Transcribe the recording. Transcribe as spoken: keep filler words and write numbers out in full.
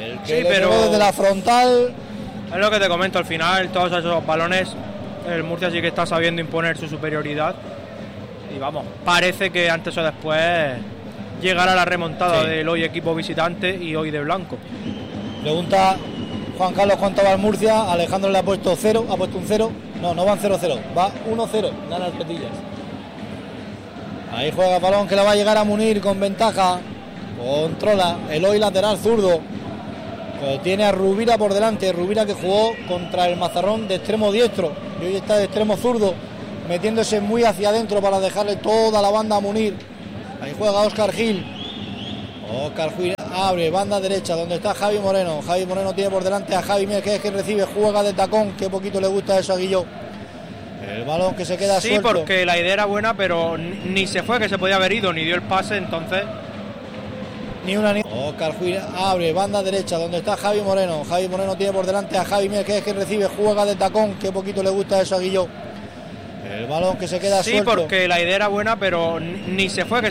El que sí, le pero pegó desde la frontal. Es lo que te comento, al final todos esos balones el Murcia sí que está sabiendo imponer su superioridad y vamos, parece que antes o después llegará la remontada sí. del hoy equipo visitante y hoy de blanco. Pregunta Juan Carlos cuánto va el Murcia. Alejandro le ha puesto cero, ha puesto un cero. No, no van cero cero, va uno cero, gana el Petillas. Ahí juega el balón que le va a llegar a Munir con ventaja. Controla el hoy lateral zurdo. Pues tiene a Rubira por delante. Rubira que jugó contra el Mazarrón de extremo diestro y hoy está de extremo zurdo, metiéndose muy hacia adentro para dejarle toda la banda a Munir. Ahí juega Óscar Gil. Óscar Gil abre, banda derecha, donde está Javi Moreno. Javi Moreno tiene por delante a Javi Mier, que es quien recibe, juega de tacón, que poquito le gusta eso a Guilló. El balón que se queda sí, suelto. Sí, porque la idea era buena, pero ni se fue, que se podía haber ido, ni dio el pase, entonces... Ni una ni... Óscar Gil abre, banda derecha, donde está Javi Moreno. Javi Moreno tiene por delante a Javi Mier, que es quien recibe, juega de tacón, que poquito le gusta eso a Guilló. El balón que se queda sí, suelto. Sí, porque la idea era buena, pero ni se fue, que